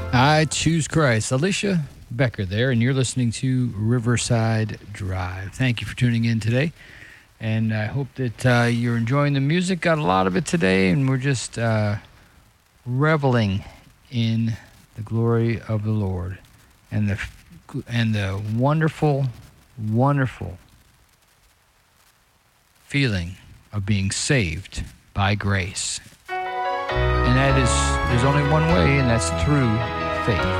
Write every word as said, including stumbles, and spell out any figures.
I Choose Christ. Alicia Becker there, and you're listening to Riverside Drive. Thank you for tuning in today, and I hope that uh, you're enjoying the music. Got a lot of it today, and we're just uh, reveling in the glory of the Lord and the and the wonderful, wonderful feeling of being saved by grace. And that is, there's only one way, and that's through faith.